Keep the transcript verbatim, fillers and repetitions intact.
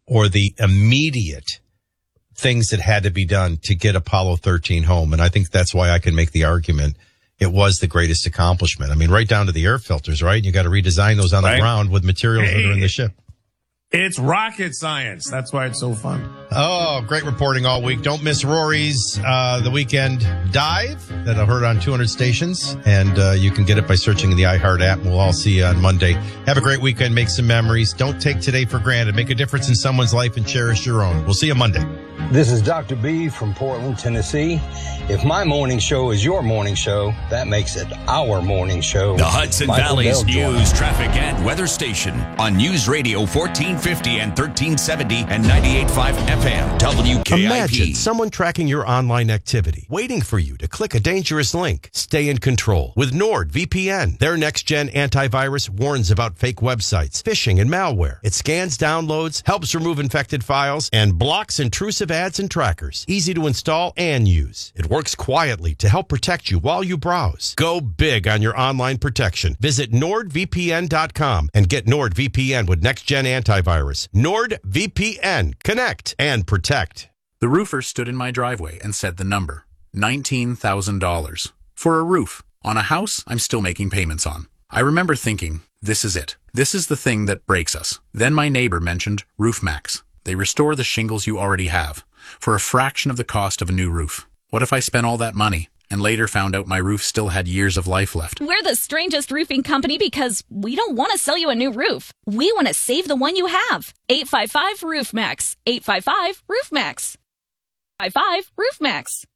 or the immediate things that had to be done to get Apollo thirteen home. And I think that's why I can make the argument it was the greatest accomplishment. I mean, right down to the air filters, right? You got to redesign those on the right. ground with materials hey, that are in the ship. It's rocket science. That's why it's so fun. Oh, great reporting all week. Don't miss Rory's uh, The Weekend Dive that I heard on two hundred stations. And uh, you can get it by searching in the iHeart app. We'll all see you on Monday. Have a great weekend. Make some memories. Don't take today for granted. Make a difference in someone's life and cherish your own. We'll see you Monday. This is Doctor B from Portland, Tennessee. If my morning show is your morning show, that makes it our morning show. The Hudson Michael Valley's Bell news, traffic, and weather station on News Radio fourteen fifty and thirteen seventy and ninety-eight point five F M W K I P. Imagine someone tracking your online activity, waiting for you to click a dangerous link. Stay in control with NordVPN. Their next-gen antivirus warns about fake websites, phishing, and malware. It scans downloads, helps remove infected files, and blocks intrusive ads and trackers. Easy to install and use. It works quietly to help protect you while you browse. Go big on your online protection. Visit Nord V P N dot com and get NordVPN with next-gen antivirus. NordVPN. Connect and protect. The roofer stood in my driveway and said the number, nineteen thousand dollars. For a roof on a house I'm still making payments on. I remember thinking, this is it. This is the thing that breaks us. Then my neighbor mentioned RoofMax. They restore the shingles you already have for a fraction of the cost of a new roof. What if I spent all that money and later found out my roof still had years of life left? We're the strangest roofing company because we don't want to sell you a new roof. We want to save the one you have. eight five five RoofMax. eight five five RoofMax. eight five five RoofMax.